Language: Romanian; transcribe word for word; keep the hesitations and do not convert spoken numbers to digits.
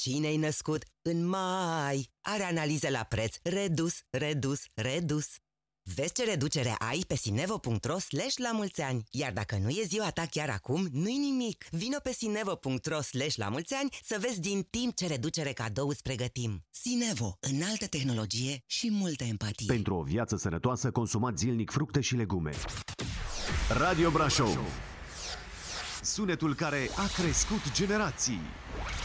Cine-i născut în mai are analize la preț redus, redus, redus. Vezi ce reducere ai pe sinevo punct ro slash la mulți ani. Iar dacă nu e ziua ta chiar acum, nu-i nimic. Vino pe sinevo punct ro slash la mulți ani să vezi din timp ce reducere cadou îți pregătim. Sinevo, înaltă tehnologie și multă empatie. Pentru o viață sănătoasă, consumați zilnic fructe și legume. Radio Brașov, sunetul care a crescut generații.